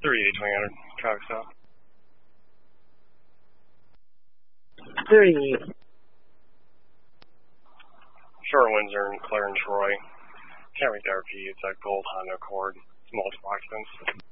38-2000, traffic stop. 38. Short Windsor and Claire and Troy. Can't make that repeat. It's a gold Honda Accord. It's multiple occupants.